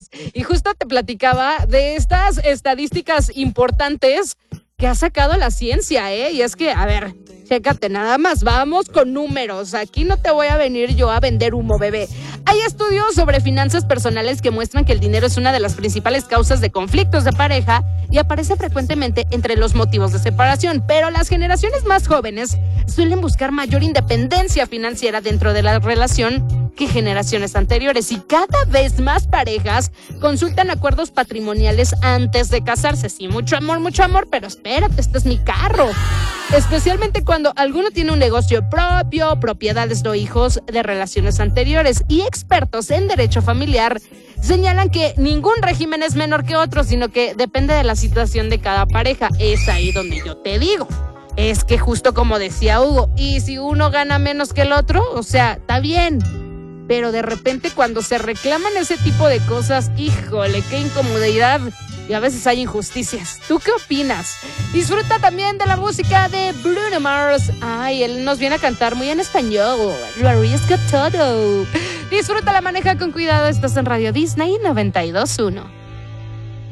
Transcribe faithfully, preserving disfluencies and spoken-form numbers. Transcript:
Y justo te platicaba de estas estadísticas importantes que ha sacado la ciencia, ¿eh? Y es que, a ver, chécate, nada más, vamos con números. Aquí no te voy a venir yo a vender humo, bebé. Hay estudios sobre finanzas personales que muestran que el dinero es una de las principales causas de conflictos de pareja y aparece frecuentemente entre los motivos de separación. Pero las generaciones más jóvenes suelen buscar mayor independencia financiera dentro de la relación que generaciones anteriores. Y cada vez más parejas consultan acuerdos patrimoniales antes de casarse. Sí, mucho amor, mucho amor, pero espérate, este es mi carro. Especialmente cuando alguno tiene un negocio propio, propiedades o hijos de relaciones anteriores. Y expertos en derecho familiar señalan que ningún régimen es menor que otro, sino que depende de la situación de cada pareja. Es ahí donde yo te digo. Es que justo como decía Hugo, y si uno gana menos que el otro, o sea, está bien. Pero de repente cuando se reclaman ese tipo de cosas, híjole, qué incomodidad. Y a veces hay injusticias. ¿Tú qué opinas? Disfruta también de la música de Bruno Mars. Ay, él nos viene a cantar muy en español. Lo arriesga todo. Disfruta la maneja con cuidado. Estás en Radio Disney noventa y dos punto uno.